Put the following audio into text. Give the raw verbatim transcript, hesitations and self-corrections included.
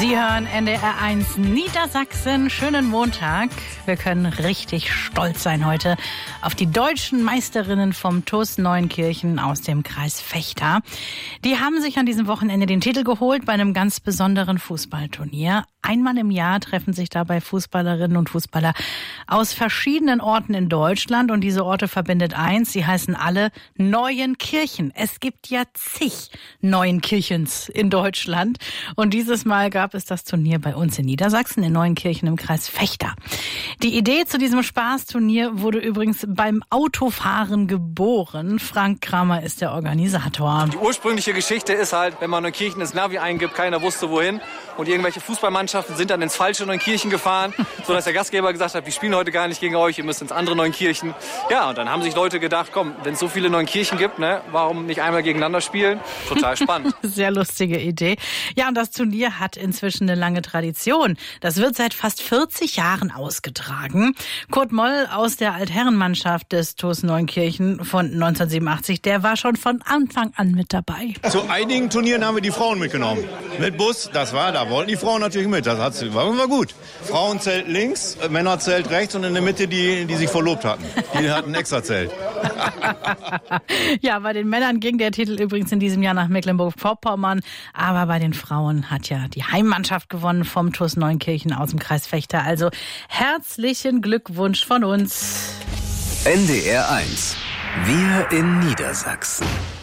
Sie hören N D R eins Niedersachsen. Schönen Montag. Wir können richtig stolz sein heute auf die deutschen Meisterinnen vom T U S Neunkirchen aus dem Kreis Vechta. Die haben sich an diesem Wochenende den Titel geholt bei einem ganz besonderen Fußballturnier. Einmal im Jahr treffen sich dabei Fußballerinnen und Fußballer aus verschiedenen Orten in Deutschland. Und diese Orte verbindet eins, sie heißen alle Neuenkirchen. Es gibt ja zig Neuenkirchens in Deutschland. Und dieses Mal gab es das Turnier bei uns in Niedersachsen, in Neuenkirchen im Kreis Vechta. Die Idee zu diesem Spaßturnier wurde übrigens beim Autofahren geboren. Frank Kramer ist der Organisator. Die ursprüngliche Geschichte ist halt, wenn man Neunkirchen ins Navi eingibt, keiner wusste wohin. Und irgendwelche Fußballmannschaften sind dann ins falsche Neunkirchen gefahren, sodass der Gastgeber gesagt hat, wir spielen heute gar nicht gegen euch, ihr müsst ins andere Neunkirchen. Ja, und dann haben sich Leute gedacht, komm, wenn es so viele Neunkirchen gibt, ne, warum nicht einmal gegeneinander spielen? Total spannend. Sehr lustige Idee. Ja, und das Turnier hat inzwischen eine lange Tradition. Das wird seit fast vierzig Jahren ausgetragen. Kurt Moll aus der Altherrenmannschaft des T U S Neunkirchen von neunzehnhundertsiebenundachtzig, der war schon von Anfang an mit dabei. Zu einigen Turnieren haben wir die Frauen mitgenommen. Mit Bus, das war, da wollten die Frauen natürlich mit. Das hat, war, war gut. Frauenzelt links, Männerzelt rechts und in der Mitte die, die sich verlobt hatten. Die hatten ein Extrazelt. Ja, bei den Männern ging der Titel übrigens in diesem Jahr nach Mecklenburg-Vorpommern. Aber bei den Frauen hat ja die Heimmannschaft gewonnen vom T U S Neunkirchen aus dem Kreis Vechta. Also herzlichen Glückwunsch von uns. N D R eins. Wir in Niedersachsen.